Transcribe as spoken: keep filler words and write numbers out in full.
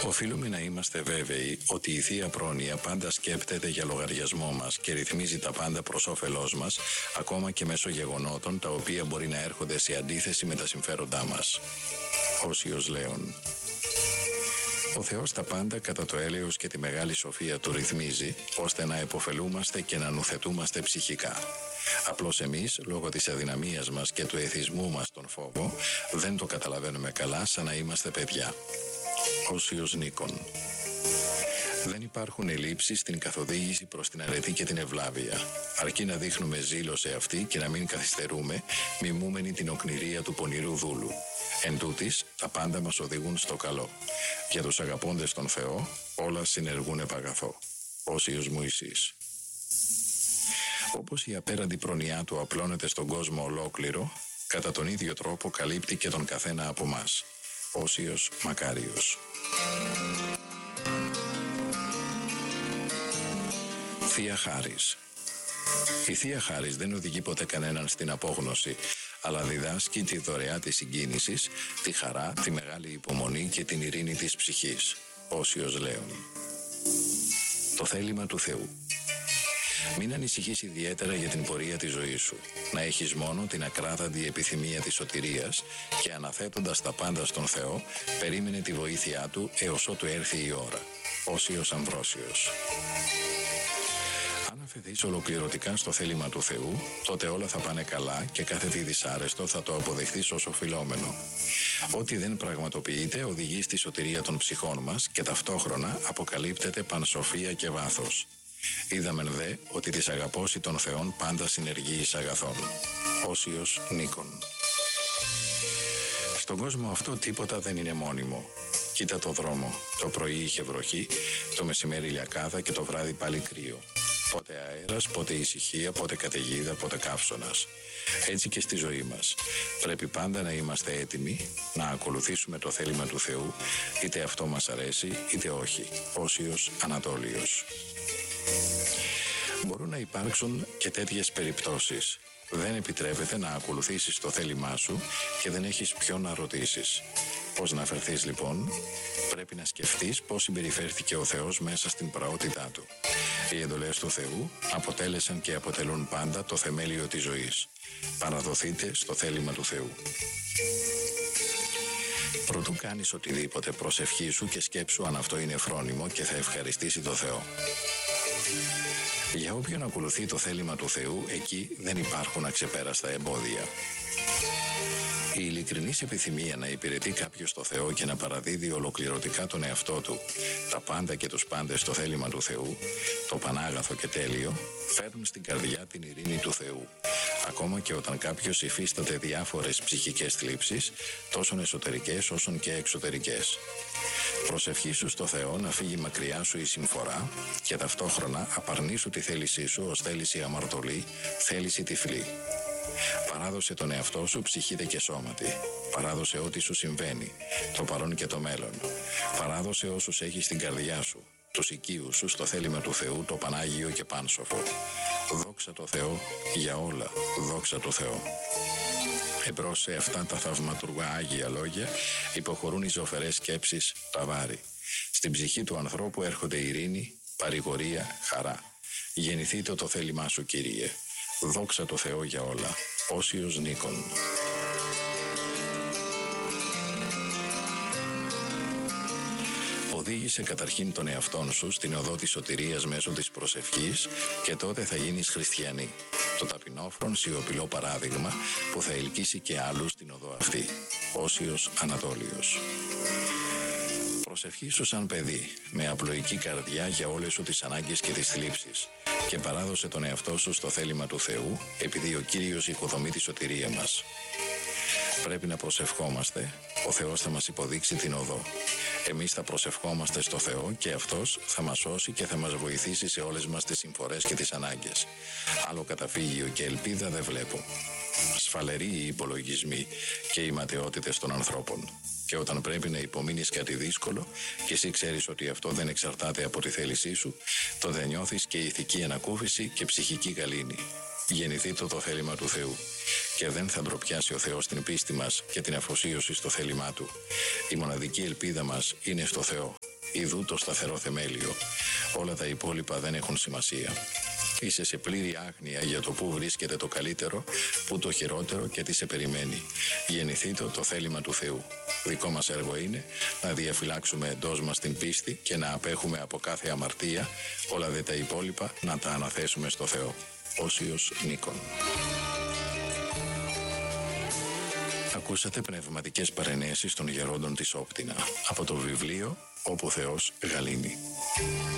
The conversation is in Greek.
Οφείλουμε να είμαστε βέβαιοι ότι η Θεία Πρόνοια πάντα σκέπτεται για λογαριασμό μας και ρυθμίζει τα πάντα προς όφελός μας, ακόμα και μέσω γεγονότων τα οποία μπορεί να έρχονται σε αντίθεση με τα συμφέροντά μας. Όσιος Λέων. Ο Θεός τα πάντα κατά το έλεος και τη μεγάλη σοφία του ρυθμίζει, ώστε να επωφελούμαστε και να νουθετούμαστε ψυχικά. Απλώς εμείς, λόγω της αδυναμίας μας και του εθισμού μας τον φόβο, δεν το καταλαβαίνουμε καλά σαν να είμαστε παιδιά. Όσιος Νίκον. Δεν υπάρχουν ελλείψεις στην καθοδήγηση προς την αρετή και την ευλάβεια. Αρκεί να δείχνουμε ζήλο σε αυτή και να μην καθυστερούμε, μιμούμενοι την οκνηρία του πονηρού δούλου. Εν τούτης, τα πάντα μας οδηγούν στο καλό. Για τους αγαπώντες τον Θεό, όλα συνεργούν επαγαθό. Όσιος Μωυσής. Όπως η απέραντη προνοιά του απλώνεται στον κόσμο ολόκληρο, κατά τον ίδιο τρόπο καλύπτει και τον καθένα από μας. Όσιος Μακάριος. Θεία Χάρις. Η Θεία Χάρις δεν οδηγεί ποτέ κανέναν στην απόγνωση, αλλά διδάσκει τη δωρεά της συγκίνησης, τη χαρά, τη μεγάλη υπομονή και την ειρήνη της ψυχής. Όσιος Λέων. Το θέλημα του Θεού. Μην ανησυχείς ιδιαίτερα για την πορεία της ζωής σου. Να έχεις μόνο την ακράδαντη επιθυμία της σωτηρίας και αναθέτοντας τα πάντα στον Θεό, περίμενε τη βοήθειά Του έως ότου έρθει η ώρα. Όσιος Αμβρόσιος. Αν αφαιθείς ολοκληρωτικά στο θέλημα του Θεού, τότε όλα θα πάνε καλά και κάθε τι δυσάρεστο θα το αποδεχθείς ως οφειλόμενο. Ό,τι δεν πραγματοποιείται οδηγεί στη σωτηρία των ψυχών μας και ταυτόχρονα αποκαλύπτεται πανσοφία και βάθος. Είδαμεν δε ότι της αγαπώση των Θεών πάντα συνεργεί εις αγαθών. Όσιος Νίκον. Στον κόσμο αυτό τίποτα δεν είναι μόνιμο. Κοίτα το δρόμο. Το πρωί είχε βροχή, το μεσημέρι λιακάδα και το βράδυ πάλι κρύο. Πότε αέρας, πότε ησυχία, πότε καταιγίδα, πότε καύσωνας. Έτσι και στη ζωή μας. Πρέπει πάντα να είμαστε έτοιμοι να ακολουθήσουμε το θέλημα του Θεού, είτε αυτό μας αρέσει είτε όχι. Όσιος Ανατόλιος. Μπορούν να υπάρξουν και τέτοιες περιπτώσεις. Δεν επιτρέπεται να ακολουθήσεις το θέλημά σου και δεν έχεις ποιον να ρωτήσεις. Πώς να φερθείς λοιπόν? Πρέπει να σκεφτείς πώς συμπεριφέρθηκε ο Θεός μέσα στην πραότητά Του. Οι εντολές του Θεού αποτέλεσαν και αποτελούν πάντα το θεμέλιο της ζωής. Παραδοθείτε στο θέλημα του Θεού. Προτού κάνεις οτιδήποτε, προσευχήσου και σκέψου αν αυτό είναι φρόνιμο και θα ευχαριστήσει το Θεό. Για όποιον ακολουθεί το θέλημα του Θεού, εκεί δεν υπάρχουν αξεπέραστα εμπόδια. Η ειλικρινής επιθυμία να υπηρετεί κάποιος το Θεό και να παραδίδει ολοκληρωτικά τον εαυτό του, τα πάντα και τους πάντες στο θέλημα του Θεού, το πανάγαθο και τέλειο, φέρνουν στην καρδιά την ειρήνη του Θεού. Ακόμα και όταν κάποιος υφίσταται διάφορες ψυχικές θλίψεις, τόσο εσωτερικές όσο και εξωτερικές. Προσευχήσου στο Θεό να φύγει μακριά σου η συμφορά και ταυτόχρονα απαρνήσου τη θέλησή σου ως θέληση αμαρτωλή, θέληση τυφλή. Παράδοσε τον εαυτό σου ψυχήτε και σώματι. Παράδοσε ό,τι σου συμβαίνει, το παρόν και το μέλλον. Παράδοσε όσους έχεις στην καρδιά σου, τους οικείους σου στο θέλημα του Θεού, το Πανάγιο και Πάνσοφο. Δόξα τω Θεώ για όλα, δόξα τω Θεώ. Εμπρός σε αυτά τα θαυματουργά Άγια λόγια υποχωρούν οι ζωφερές σκέψεις, τα βάρη. Στην ψυχή του ανθρώπου έρχονται ειρήνη, παρηγορία, χαρά. Γεννηθείτε το θέλημά σου, Κύριε. Δόξα τω Θεώ για όλα. Όσιος Νίκον. Οδήγησε καταρχήν τον εαυτόν σου στην οδό της σωτηρίας μέσω της προσευχής και τότε θα γίνεις χριστιανή. Το ταπεινόφρον σιωπηλό παράδειγμα που θα ελκύσει και άλλους στην οδό αυτή. Όσιος Ανατόλιος. Προσευχήσου σαν παιδί, με απλοϊκή καρδιά για όλες σου τις ανάγκες και τις θλίψεις και παράδοσε τον εαυτό σου στο θέλημα του Θεού, επειδή ο Κύριος οικοδομεί τη σωτηρία μας. Πρέπει να προσευχόμαστε, ο Θεός θα μας υποδείξει την οδό. Εμείς θα προσευχόμαστε στο Θεό και Αυτός θα μας σώσει και θα μας βοηθήσει σε όλες μας τις συμφορές και τις ανάγκες. Άλλο καταφύγιο και ελπίδα δεν βλέπω. Ασφαλεροί οι υπολογισμοί και οι ματαιότητες των ανθρώπων. Και όταν πρέπει να υπομείνεις κάτι δύσκολο και εσύ ξέρεις ότι αυτό δεν εξαρτάται από τη θέλησή σου, τότε νιώθεις και ηθική ανακούφιση και ψυχική γαλήνη. Γεννηθείτε το θέλημα του Θεού και δεν θα ντροπιάσει ο Θεός την πίστη μας και την αφοσίωση στο θέλημά Του. Η μοναδική ελπίδα μας είναι στο Θεό. Ιδού το σταθερό θεμέλιο. Όλα τα υπόλοιπα δεν έχουν σημασία. Είσαι σε πλήρη άγνοια για το που βρίσκεται το καλύτερο, που το χειρότερο και τι σε περιμένει. Γεννηθήτω το θέλημα του Θεού. Δικό μας έργο είναι να διαφυλάξουμε εντός μας την πίστη και να απέχουμε από κάθε αμαρτία, όλα δε τα υπόλοιπα να τα αναθέσουμε στο Θεό. Όσιος Νίκον. Ακούσατε πνευματικές παρενέσεις των γερόντων της Όπτινα από το βιβλίο «Όπου Θεός Γαλήνει».